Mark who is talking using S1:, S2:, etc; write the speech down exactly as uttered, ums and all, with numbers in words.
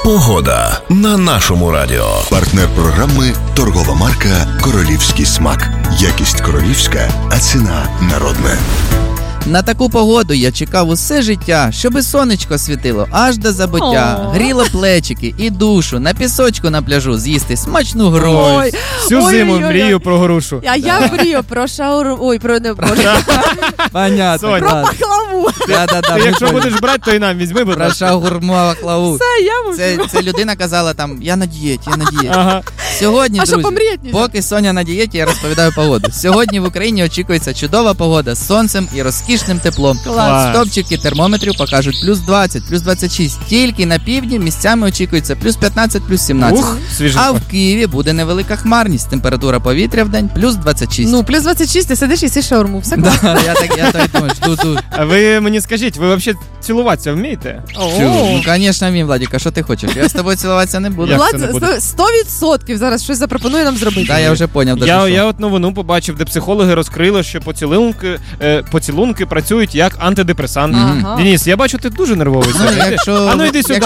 S1: Погода на нашому радіо.
S2: Партнер програми – торгова марка «Королівський смак». Якість королівська, а ціна народна.
S3: На таку погоду я чекав усе життя, щоби сонечко світило аж до забуття,
S4: О.
S3: гріло плечики і душу, на пісочку на пляжу з'їсти смачну грушу.
S4: Ой,
S5: Всю
S4: ой,
S5: зиму
S4: ой, ой,
S5: мрію
S4: ой.
S5: про грушу.
S4: А я мрію про шаурму. Ой, про не боже.
S3: Понятно.
S5: Соня.
S4: Про
S3: клас.
S4: пахлаву.
S3: Да-да-да,
S5: Ти
S3: ми
S5: якщо
S3: поняли.
S5: будеш брати, то і нам візьми, будь
S3: Про
S5: ласка.
S3: шаурму баклаву.
S4: Це я
S3: Це,
S4: можу.
S3: це людина казала там, я на дієті, я на дієті.
S5: Ага.
S3: Сьогодні,
S4: А що,
S3: друзі,
S4: помріяти нельзя?
S3: поки Соня на дієті, я розповідаю погоду. Сьогодні в Україні очікується чудова погода з сонцем і розкішним теплом.
S5: Клас.
S3: Стопчики термометрів покажуть плюс двадцять, плюс двадцять шість. Тільки на півдні місцями очікується плюс п'ятнадцять, плюс сімнадцять.
S5: Ух,
S3: А
S5: свіженько.
S3: в Києві буде невелика хмарність. Температура повітря в день плюс двадцять шість.
S4: Ну, плюс двадцять шість, ти сидиш і їсиш шаурму. Все класно.
S3: Да, я так, я так думаю, жду, жду.
S5: А ви мені скажіть, ви взагалі цілуватися вмієте?
S4: О.
S3: Ну, звісно, мій, Владіка, що ти хочеш? Я з тобою цілуватися не буду.
S5: Як
S4: Влад
S5: це не буде?
S4: сто відсотків зараз щось запропонує нам зробити.
S3: Да, я вже поняв. даже
S5: Я,
S3: що.
S5: я от новину побачив, де психологи розкрили, що поцілунки, е, поцілунки працюють як антидепресант.
S4: Ага.
S5: Денис, я бачу, ти дуже нервовий.
S3: Ну,
S5: сьогодні.
S3: якщо-
S5: А ну йди сюди.